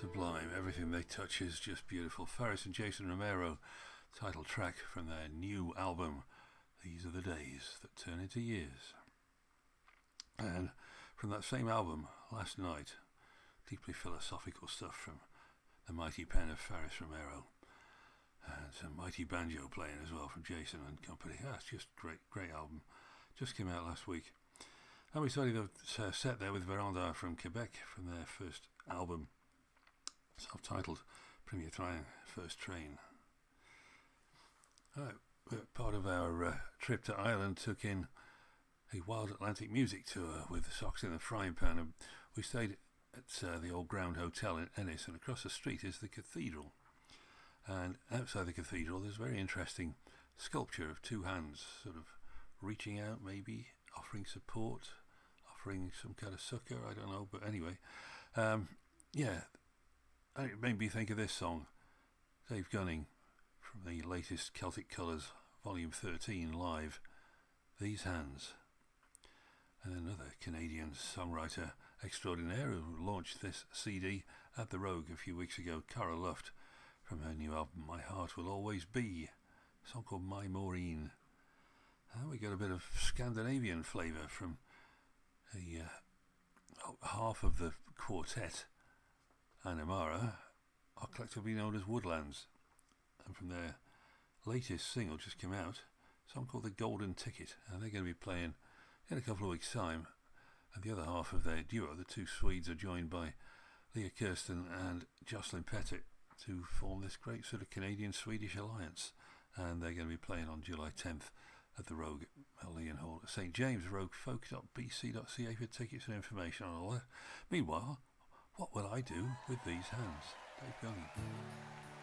Sublime. Everything they touch is just beautiful. Faris and Jason Romero, title track from their new album, These Are the Days That Turn Into Years. And from that same album, Last Night, deeply philosophical stuff from the mighty pen of Faris Romero. And some mighty banjo playing as well from Jason and company. It's just great album. Just came out last week. And we started the set there with Véranda from Quebec from their first album, self-titled Premier Train, First Train. Part of our trip to Ireland took in a Wild Atlantic music tour with Socks in the Frying Pan, and we stayed at the Old Ground Hotel in Ennis, and across the street is the cathedral. And outside the cathedral there's a very interesting sculpture of two hands sort of reaching out, maybe offering support, offering some kind of succor, I don't know, but anyway, and it made me think of this song, Dave Gunning, from the latest Celtic Colours Volume 13 live, These Hands. And another Canadian songwriter extraordinaire who launched this CD at the Rogue a few weeks ago, Cara Luft, from her new album My Heart Will Always Be, a song called My Maureen. And we got a bit of Scandinavian flavour from half of the quartet, Anamara, are collectively known as Woodlands, and from their latest single just came out, a song called The Golden Ticket, and they're going to be playing in a couple of weeks' time. And the other half of their duo, the two Swedes, are joined by Leah Kirsten and Jocelyn Pettit to form this great sort of Canadian-Swedish alliance, and they're going to be playing on July 10th at the Rogue Malian Hall at St James. roguefolk.bc.ca for tickets and information on all that. Meanwhile, what will I do with these hands? Dave Gunning.